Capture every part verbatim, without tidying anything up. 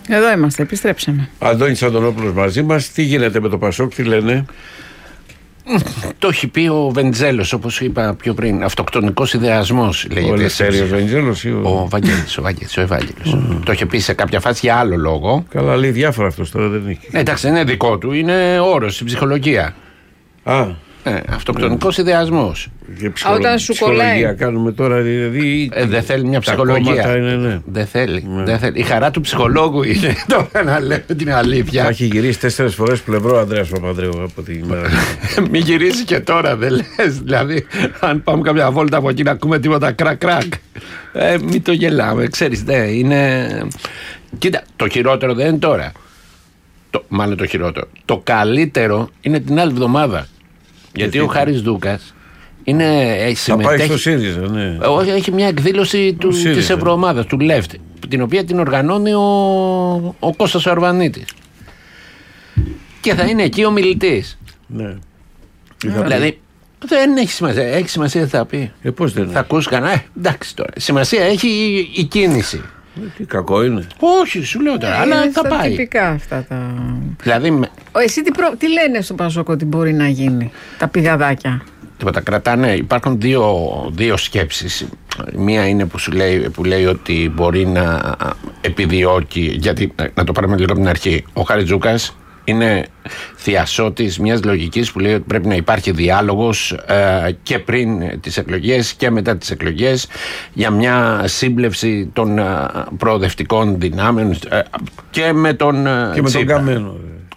Εδώ είμαστε, επιστρέψαμε. Αντώνης Αντωνόπουλος μαζί μας. Τι γίνεται με το Πασόκ, τι λένε? Το έχει πει ο Βενιζέλος, όπως είπα πιο πριν. Αυτοκτονικός ιδεασμός, λέγεται. Ο Ελευθέριος Βενιζέλος ή ο... Ο Βαγγέλης, ο Βαγγέλης, ο Ευάγγελος. Mm. Το είχε πει σε κάποια φάση για άλλο λόγο. Καλά, λέει διάφορα αυτός τώρα, δεν έχει. Εντάξει, δεν είναι δικό του, είναι όρος στην ψυχολογία. Α. Ε, αυτοκτονικός mm. ιδεασμός. Ψυχολο... Όταν σου κολλάει. Κάνουμε τώρα, δηλαδή. Ε, δεν θέλει μια ψυχολογία. Είναι, ναι. Δεν θέλει, ναι. δεν θέλει. Η χαρά του ψυχολόγου είναι τώρα να λέμε την αλήθεια. Θα έχει γυρίσει τέσσερις φορές πλευρό ο Ανδρέας Παπανδρέου από την ημέρα. Μην γυρίσει και τώρα, δεν λες. Δηλαδή, αν πάμε κάποια βόλτα από εκεί να ακούμε τίποτα κρακ-κρακ. Ε, μην το γελάμε, ξέρεις, ναι, είναι. Κοίτα, το χειρότερο δεν είναι τώρα. Το, μάλλον το χειρότερο. Το καλύτερο είναι την άλλη εβδομάδα. Γιατί και ο Χάρης Δούκας είναι, θα πάει στο ΣΥΡΙΖΑ, ναι. Όχι, έχει μια εκδήλωση του, της Ευρωομάδας, του Left, την οποία την οργανώνει ο, ο Κώστας Ορβανίτης. Και θα είναι εκεί ο μιλητής. Ναι. Δηλαδή, δεν έχει σημασία. Έχει σημασία τι θα πει. Ε, πώς δεν θα ακούσει κανένα. Ε, εντάξει τώρα. Σημασία έχει η, η κίνηση. Ε, τι κακό είναι. Όχι, σου λέω τώρα, ε, αλλά θα πάει. Τυπικά αυτά τα. Δηλαδή, εσύ τι, προ... τι λένε στο Πασόκ ότι μπορεί να γίνει, τα πηγαδάκια? Τίποτα, κρατάνε. Υπάρχουν δύο, δύο σκέψεις. Μία είναι που, σου λέει, που λέει ότι μπορεί να επιδιώκει. Γιατί, να το πάρουμε λίγο από την αρχή. Ο Χαριτζούκας είναι θειασότης μιας λογικής που λέει ότι πρέπει να υπάρχει διάλογος ε, και πριν τις εκλογές και μετά τις εκλογές για μια σύμπλευση των ε, προοδευτικών δυνάμεων ε, και με τον ε, και με τον Καμένο.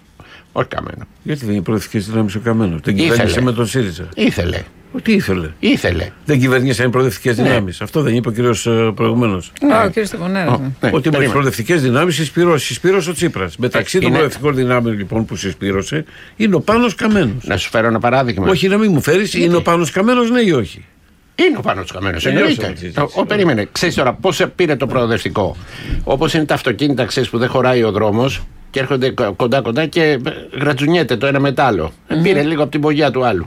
Όχι Καμένο. Γιατί δεν είναι προοδευτικές δυνάμεις ο Καμένος? Δεν κυβέρνησε με τον ΣΥΡΙΖΑ. Ήθελε. Τι ήθελε? Ήθελε. Δεν κυβερνήσαν προοδευτικές ναι. δυνάμεις. Αυτό δεν είπε ο κύριος προηγουμένως? Ναι, ο κύριος Στεφανέρας. Ναι. Ότι με τις προοδευτικές δυνάμεις συσπήρωσε ο Τσίπρας. Μεταξύ είναι... των προοδευτικών δυνάμεων λοιπόν που συσπήρωσε είναι ο Πάνος Καμένος. Να σου φέρω ένα παράδειγμα. Όχι, να μην μου φέρεις, είναι ο Πάνος Καμένος, ναι ή όχι? Είναι ο Πάνος Καμένος, εννοείται. Ο, περίμενε, ξέρεις τώρα πώς πήρε το προοδευτικό. Όπως είναι τα αυτοκίνητα, ξέρεις, που δεν χωράει ο δρόμος και έρχονται κοντά-κοντά και γρατζουνιέται το ένα μετά άλλο. Mm-hmm. Πήρε λίγο από την πογιά του άλλου.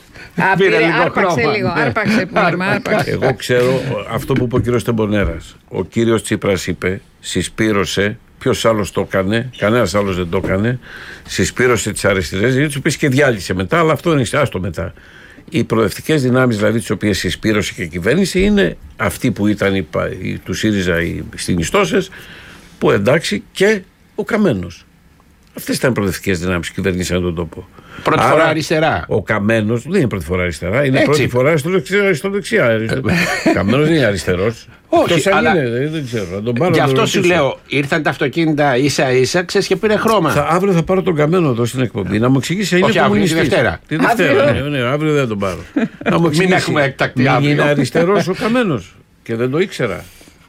Α, πήρε λίγο άρπαξε χρώμα. λίγο, άρπαξε, άρπαξε. Εγώ ξέρω αυτό που είπε ο κύριος Τεμπονέρας. Ο κύριος Τσίπρας είπε, συσπήρωσε, ποιος άλλος το έκανε, κανένας άλλος δεν το έκανε, συσπήρωσε τις αριστερές, γιατί τους είπες και διάλυσε μετά, αλλά αυτό είναι άστο μετά. Οι προοδευτικές δυνάμεις, δηλαδή τις οποίες συσπήρωσε και η κυβέρνηση, είναι αυτοί που ήταν οι, οι, του ΣΥΡΙΖΑ οι συνιστώσεις, που εντάξει και ο Καμένος. Αυτές ήταν προοδευτικές δυνάμεις που κυβερνήσαν τον τόπο. Πρώτη Άρα, φορά αριστερά. Ο Καμένος δεν είναι πρώτη φορά αριστερά, είναι Έτσι. πρώτη φορά στο δεξιά. Στο δεξιά. Ο Καμένος δεν είναι αριστερός. Όχι, αλλά... είναι, δεν ξέρω. Τον πάρω, γι' αυτό τον σου λέω, ήρθαν τα αυτοκίνητα ίσα ίσα, ξέρεις, και πήρε χρώμα. Θα, αύριο θα πάρω τον Καμένο εδώ στην εκπομπή να μου εξηγήσει. Όχι, αύριο, τη Δευτέρα. Τη Δευτέρα, ναι, ναι, αύριο δεν τον πάρω. Να μου μην έχουμε έκτακτη αύριο. Είναι αριστερός ο Καμένος και δεν το ήξερα.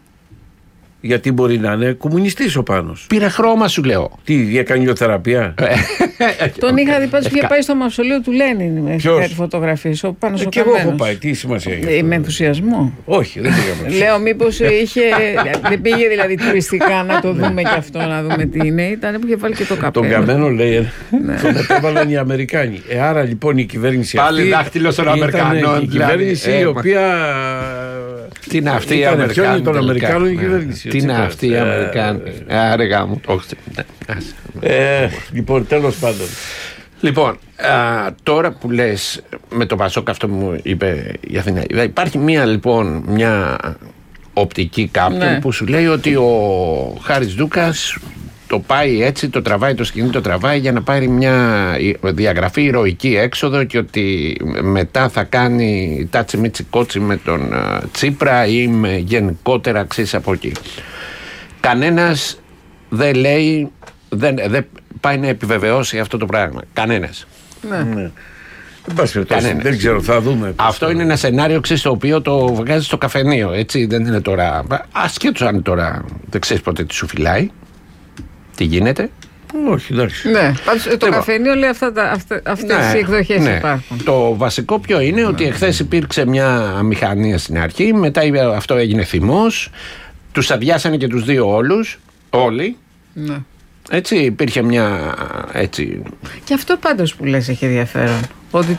Γιατί μπορεί να είναι κομμουνιστής ο Πάνος. Πήρε χρώμα, σου λέω. Τι, έκανε ηλιοθεραπεία? Τον είχα δει πάντως, είχε πάει στο μαυσολείο του Λένιν με κάτι φωτογραφίες. Ο Πάνος ο και εγώ έχω πάει, τι σημασία έχει? Με ενθουσιασμό. Όχι, δεν πήγαμε. Λέω, μήπως είχε. Δεν πήγε δηλαδή τουριστικά να το δούμε και αυτό, να δούμε τι είναι. Ήταν που είχε βάλει και το καπέλο. Τον Καμένο λέει, τον μετέβαλαν οι Αμερικάνοι. Ε, άρα λοιπόν η κυβέρνηση αυτή. Πάλι δάχτυλο των Αμερικανών. Η κυβέρνηση η οποία. Τι είναι αυτή η Αμερικάνη? Των Αμερικάνων η κυβέρνηση. Τι είναι αυτή η Αμερικάνη? Άργα μου. Λοιπόν, τέλος πάντων. Λοιπόν, τώρα που λες με το Πασόκ, αυτό μου είπε η Αθηνά, υπάρχει μια λοιπόν μια οπτική κάποιον που σου λέει ότι ο Χάρης Δούκας το πάει έτσι, το τραβάει, το σκηνή το τραβάει για να πάρει μια διαγραφή ηρωική έξοδο και ότι μετά θα κάνει τάτσι μίτσι κότσι με τον Τσίπρα ή με γενικότερα αξίες από εκεί. Κανένας δεν λέει, δεν, δεν πάει να επιβεβαιώσει αυτό το πράγμα. Κανένας. Ναι. Ναι. Δεν, δεν ξέρω, θα δούμε. Αυτό είναι ένα σενάριο, ξέρεις, το οποίο το βγάζει στο καφενείο, έτσι, δεν είναι τώρα. Ασχέτως αν τώρα δεν ξέρεις ποτέ τι σου φυλάει. Τι γίνεται? Όχι, εντάξει. Ναι, πάντως το λοιπόν, καφενείο λέει αυτά, αυτά, αυτές ναι, οι εκδοχές ναι. υπάρχουν. Το βασικό ποιο είναι? Ναι. Ότι εχθές υπήρξε μια μηχανία στην αρχή, μετά αυτό έγινε θυμός, τους αδειάσανε και τους δύο όλους, όλοι. Ναι. Έτσι υπήρχε μια έτσι. Και αυτό πάντως που λες έχει ενδιαφέρον. Ότι